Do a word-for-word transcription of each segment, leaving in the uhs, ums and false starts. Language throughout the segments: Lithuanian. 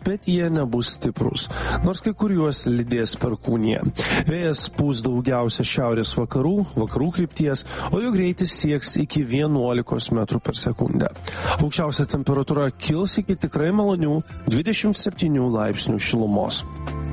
bet jie nebus stiprus, nors kai kuriuos lydės perkūnija. Vėjas pūs daugiausia šiaurės vakarų, vakarų krypties, o jo greitis sieks iki vienuolikos metrų per sekundę. Aukščiausia temperatūra kils iki tikrai malonių dvidešimt septynių laipsnių šilumos.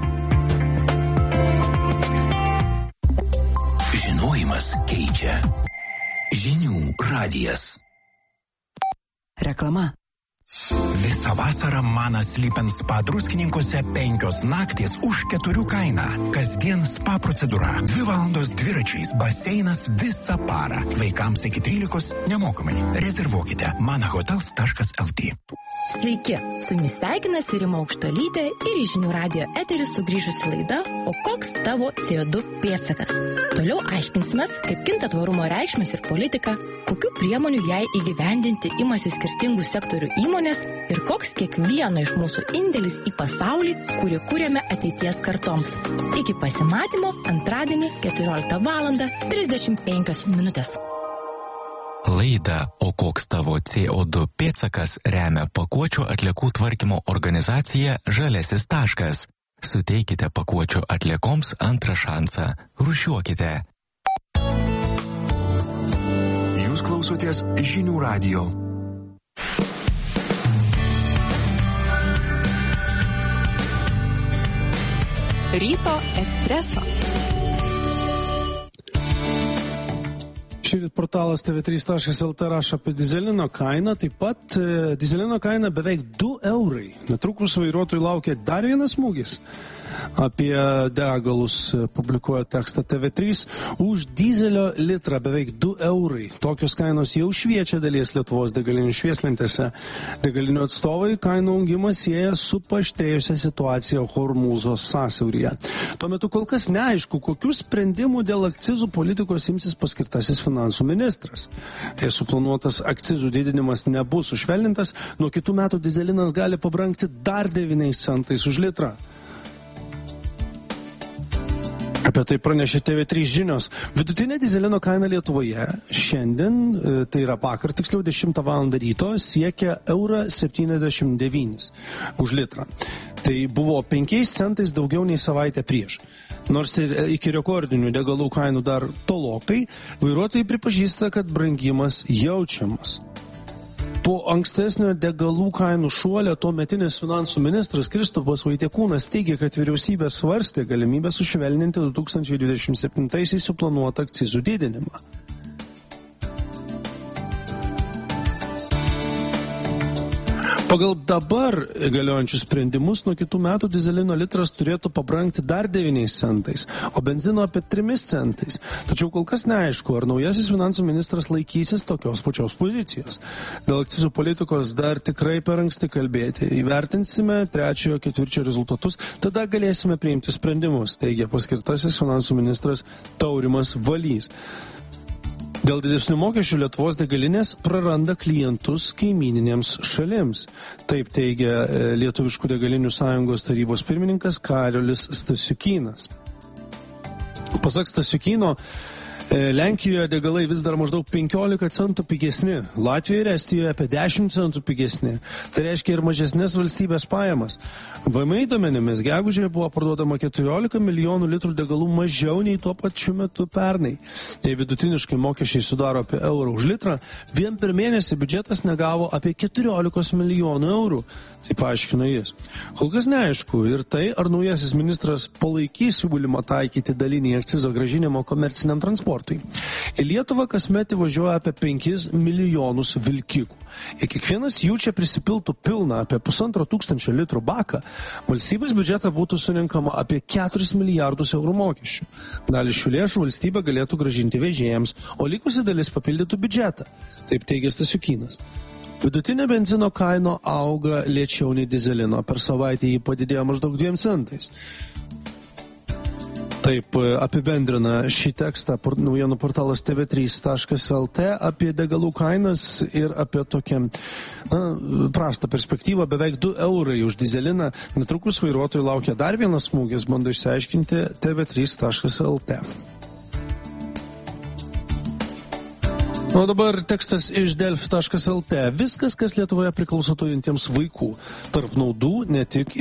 Žinojimas keičia. Žinių radijas. Reklama. Visą vasarą Manas Sleep and Spa Druskininkuose penkios naktys už keturių kainą. Kasdien spa procedūra. Dvi valandos dviračiais. Baseinas visą parą. Vaikams iki trylikos nemokamai. Rezervuokite manahotels taškas lt. Sveiki, su jumis sveikinasi Rima Aukštuolytė ir į Žinių radijo eterį sugrįžusi laida O koks tavo C O du pėdsakas? Toliau aiškinsimės, kaip kinta tvarumo reikšmės ir politika, kokių priemonių jai įgyvendinti imasi skirtingų sektorių įmonės ir koks kiekvieno iš mūsų indėlis į pasaulį, kurį kūrėme ateities kartoms. Iki pasimatymo antradienį keturioliktą valandą trisdešimt penkios minutės. Laidą O koks tavo C O du pėdsakas remia pakuočių atliekų tvarkymo organizacija Žaliasis taškas. Suteikite pakuočių atliekoms antrą šansą. Rūšiuokite. Jūs klausotės Žinių radijo. Ryto espreso. Šįryt portalas T V trys taškas L T rašo apie dizelino kainą, taip pat e, dizelino kaina beveik du eurai. Netrukus vairuotojų laukia dar vienas smūgis. Apie degalus publikuoja tekstą T V trys. Už dizelio litrą beveik du eurai. Tokios kainos jau šviečia dalies Lietuvos degalinių švieslentėse. Degalinių atstovai kainų augimą sieja su paaštrėjusia situacija Hormūzo sąsiauryje. Tuo metu kol kas neaišku, kokių sprendimų dėl akcizų politikos imsis paskirtasis finansų ministras. Jei suplanuotas akcizų didinimas nebus sušvelnintas, nuo kitų metų dizelinas gali pabrangti dar devyniais centais už litrą. Apie tai pranešė T V trys žinios. Vidutinė dizelino kaina Lietuvoje šiandien, tai yra vakar, tiksliau dešimtą valandą ryto, siekia eurą septyniasdešimt devynis už litrą. Tai buvo penkiais centais daugiau nei savaitę prieš. Nors ir iki rekordinių degalų kainų dar tolokai, vairuotojai pripažįsta, kad brangimas jaučiamas. Po ankstesnio degalų kainų šuolio tuometinis finansų ministras Kristupas Vaitiekūnas teigė, kad vyriausybė svarstė galimybę sušvelninti du tūkstančiai dvidešimt septintaisiais suplanuotą akcizų didinimą. Pagal dabar galiojančius sprendimus nuo kitų metų dizelino litras turėtų pabrangti dar devyniais centais, o benzino apie trimis centais. Tačiau kol kas neaišku, ar naujasis finansų ministras laikysis tokios pačios pozicijos. Dėl akcizų politikos dar tikrai per anksti kalbėti. Įvertinsime trečiojo ketvirčio rezultatus, tada galėsime priimti sprendimus, teigia paskirtasis finansų ministras Taurimas Valys. Dėl didesnių mokesčių Lietuvos degalinės praranda klientus kaimyninėms šalims. Taip teigia Lietuviškų degalinių sąjungos tarybos pirmininkas Karolis Stasiukynas. Pasak Stasiukyno, Lenkijoje degalai vis dar maždaug penkiolika centų pigesni, Latvijoje ir Estijoje apie dešimt centų pigesni. Tai reiškia ir mažesnės valstybės pajamas. V M I duomenimis gegužėje buvo parduodama keturiolika milijonų litrų degalų mažiau nei tuo pačiu metu pernai. Jei vidutiniškai mokesčiai sudaro apie eurą už litrą, vien per mėnesį biudžetas negavo apie keturiolika milijonų eurų. Tai paaiškino jis. Kol kas neaišku ir tai, ar naujasis ministras palaikys siūlymą taikyti dalinį akcizo grąžinimo komerciniam transportui. Į Lietuvą kasmet įvažiuoja apie penkis milijonus vilkikų. Jei kiekvienas jų čia prisipiltų pilną apie pusantro tūkstančio litrų baką, valstybės biudžetą būtų surinkama apie keturis milijardus eurų mokesčių. Dalį šių lėšų valstybė galėtų grąžinti vežėjams, o likusi dalis papildytų biudžetą. Taip teigia Stasiukynas. Vidutinė benzino kaina auga lėčiau nei dizelino. Per savaitę jį padidėjo maždaug dviem centais. Taip apibendrina šį tekstą naujienų portalas T V trys taškas L T apie degalų kainas ir apie tokią na, prastą perspektyvą. Beveik du eurai už dizeliną. Netrukus vairuotojų laukia dar vienas smūgis, bando išsiaiškinti T V trys taškas L T. O dabar tekstas iš delfi taškas L T. Viskas, kas Lietuvoje priklauso turintiems vaikų. Tarp naudų ne tik